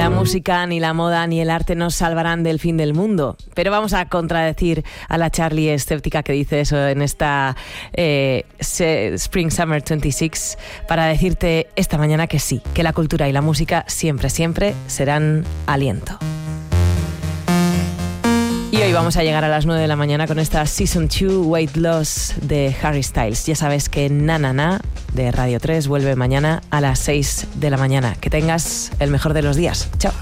la música, ni la moda, ni el arte nos salvarán del fin del mundo. Pero vamos a contradecir a la Charlie escéptica que dice eso en esta Spring Summer 26 para decirte esta mañana que sí, que la cultura y la música siempre, siempre serán aliento. Y hoy vamos a llegar a las 9 de la mañana con esta Season 2 Weight Loss de Harry Styles. Ya sabes que Na Na Na de Radio 3 vuelve mañana a las 6 de la mañana. Que tengas el mejor de los días. Chao.